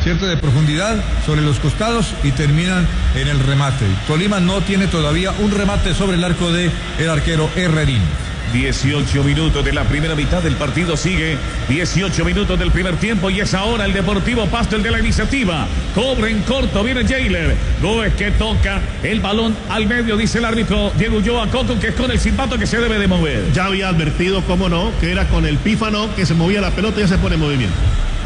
¿cierto?, de profundidad sobre los costados y terminan en el remate. Tolima no tiene todavía un remate sobre el arco de el arquero Herrerín. 18 minutos de la primera mitad del partido, sigue 18 minutos del primer tiempo y es ahora el Deportivo Pasto el de la iniciativa. Cobra en corto, viene Jailer. Gómez que toca el balón al medio, dice el árbitro Diego Ulloa Coco, que es con el silbato que se debe de mover. Ya había advertido, cómo no, que era con el pífano que se movía la pelota y ya se pone en movimiento.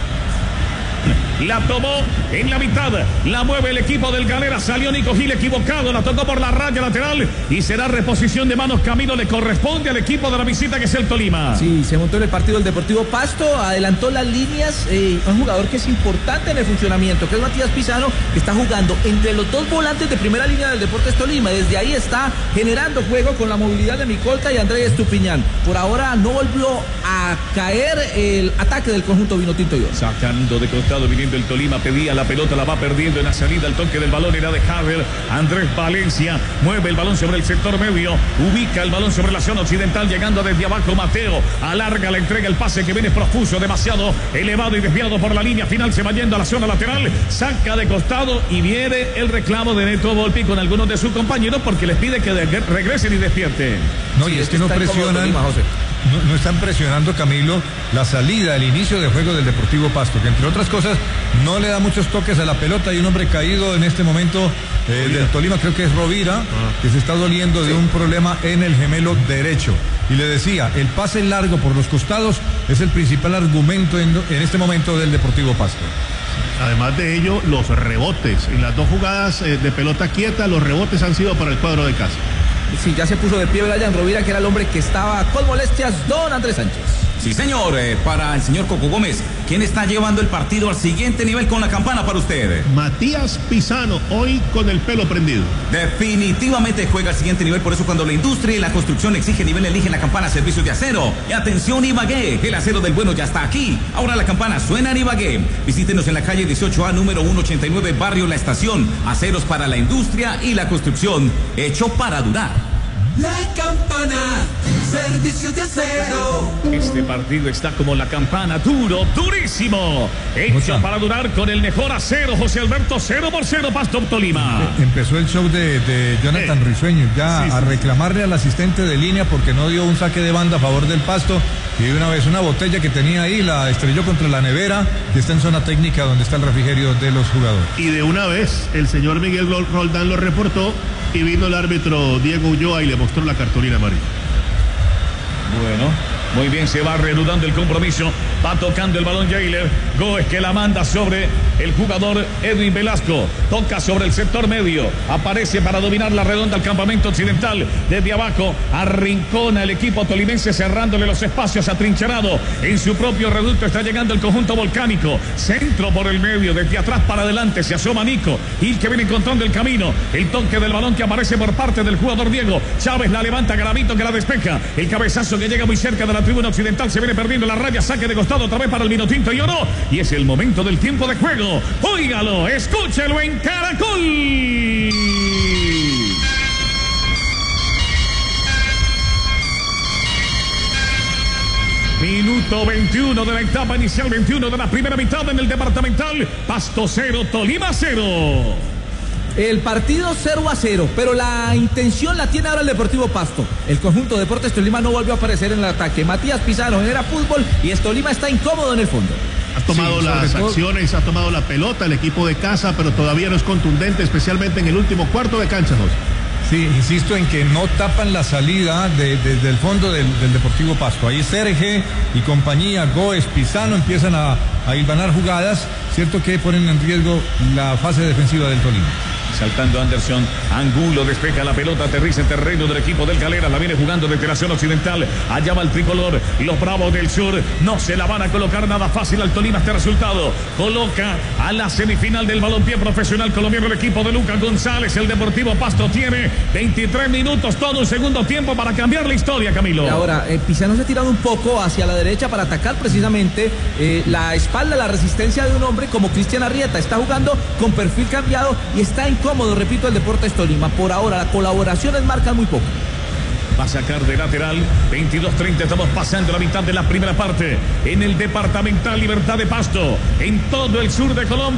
La tomó en la mitad, la mueve el equipo del Galera, salió Nico Gil equivocado, la tocó por la raya lateral y será reposición de manos. Camilo, le corresponde al equipo de la visita que es el Tolima. Sí, se montó en el partido el Deportivo Pasto, adelantó las líneas, un jugador que es importante en el funcionamiento, que es Matías Pisano, que está jugando entre los dos volantes de primera línea del Deportes Tolima. Desde ahí está generando juego con la movilidad de Micolta y Andrés Estupiñán. Por ahora no volvió a caer el ataque del conjunto vinotinto y oro. Sacando de costado, viniendo el Tolima, pedía la pelota, la va perdiendo en la salida, el toque del balón era de Haber. Andrés Valencia mueve el balón sobre el sector medio, ubica el balón sobre la zona occidental, llegando desde abajo Mateo, alarga la entrega, el pase que viene profuso, demasiado elevado y desviado por la línea final, se va yendo a la zona lateral, saca de costado y viene el reclamo de Neto Volpi con algunos de sus compañeros porque les pide que regresen y despierten. No, y es que no presionan. No están presionando, Camilo, la salida, el inicio de juego del Deportivo Pasto, que entre otras cosas no le da muchos toques a la pelota. Hay un hombre caído en este momento del Tolima, creo que es Rovira, que se está doliendo de un problema en el gemelo derecho. Y le decía, el pase largo por los costados es el principal argumento en este momento del Deportivo Pasto. Además de ello, los rebotes. En las dos jugadas de pelota quieta, los rebotes han sido para el cuadro de casa. Sí, ya se puso de pie Brian Rovira, que era el hombre que estaba con molestias, don Andrés Sánchez. Sí, señor, para el señor Coco Gómez, ¿quién está llevando el partido al siguiente nivel con la campana para usted? Matías Pisano, hoy con el pelo prendido. Definitivamente juega al siguiente nivel, por eso cuando la industria y la construcción exige nivel, eligen la campana servicios de acero. Y atención Ibagué, el acero del bueno ya está aquí. Ahora la campana suena en Ibagué. Visítenos en la calle 18A, número 189, barrio La Estación. Aceros para la industria y la construcción, hecho para durar. La campana, servicios de acero. Este partido está como la campana, duro, durísimo. Hecho para durar con el mejor acero, José Alberto, 0-0, Pasto Tolima. Empezó el show de Jonathan Risueño ya a reclamarle al asistente de línea porque no dio un saque de banda a favor del Pasto. Y de una vez una botella que tenía ahí la estrelló contra la nevera que está en zona técnica donde está el refrigerio de los jugadores. Y de una vez el señor Miguel Roldán lo reportó y vino el árbitro Diego Ulloa y le mostró la cartulina amarilla. Bueno, muy bien, se va reanudando el compromiso. Va tocando el balón Jailer. Gómez que la manda sobre el jugador Edwin Velasco. Toca sobre el sector medio. Aparece para dominar la redonda al campamento occidental. Desde abajo arrincona el equipo tolimense cerrándole los espacios, atrincherado en su propio reducto. Está llegando el conjunto volcánico. Centro por el medio, desde atrás para adelante. Se asoma Nico. Y que viene encontrando el camino. El toque del balón que aparece por parte del jugador Diego Chávez. La levanta Garavito que la despeja. El cabezazo que llega muy cerca de la tribuna occidental. Se viene perdiendo la raya. Saque de costado otra vez para el vinotinto y oro. Y es el momento del tiempo de juego. Óigalo, escúchelo en Caracol. Minuto 21 de la etapa inicial, 21 de la primera mitad en el departamental. Pasto 0, Tolima 0. El partido 0-0, pero la intención la tiene ahora el Deportivo Pasto. El conjunto de Deportes Tolima no volvió a aparecer en el ataque. Matías Pisano genera fútbol y Tolima está incómodo en el fondo. Ha tomado las acciones, ha tomado la pelota el equipo de casa, pero todavía no es contundente, especialmente en el último cuarto de cancha, José. Sí, insisto en que no tapan la salida desde el fondo del Deportivo Pasto. Ahí Serge y compañía, Gómez, Pisano empiezan a hilvanar jugadas, cierto que ponen en riesgo la fase defensiva del Tolima. Saltando Anderson, Angulo despeja la pelota, aterriza en terreno del equipo del Galera, la viene jugando desde la zona occidental, allá va el tricolor, los Bravos del Sur no se la van a colocar nada fácil al Tolima este resultado, coloca a la semifinal del balompié profesional colombiano el equipo de Lucas González. El Deportivo Pasto tiene 23 minutos, todo un segundo tiempo para cambiar la historia, Camilo. Y ahora, Pisano se ha tirado un poco hacia la derecha para atacar precisamente la espalda, la resistencia de un hombre como Cristian Arrieta. Está jugando con perfil cambiado y está incómodo, repito, el Deportes Tolima. Por ahora, las colaboraciones marcan muy poco. Va a sacar de lateral, 22-30, estamos pasando la mitad de la primera parte en el departamental Libertad de Pasto, en todo el sur de Colombia.